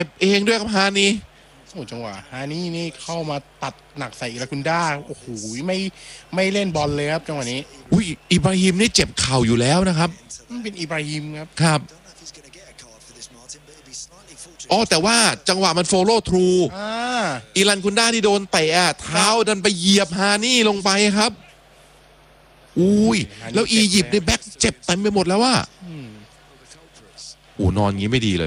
เองด้วยครับฮานีโอ้จังหวะฮานี่เข้ามาตัดหนักใส่อิรากุนด้าโอ้โหไม่เล่นบอลเลยครับจังหวะนี้อุ้ยอิบราฮิมนี่เจ็บเข่าอยู่แล้วนะครับมันเป็นอิบราฮิมครับครับอ๋อแต่ว่าจังหวะมันโฟโล่ทรูอิรันคุนด้าที่โดนเตะเท้าดันไปเหยียบฮานี่ลงไปครับอุ้ยแล้วอียิปต์ในแบ็คเจ็บเต็มไปหมดแล้วว่าโอ้นอนงี้ไม่ดีเลย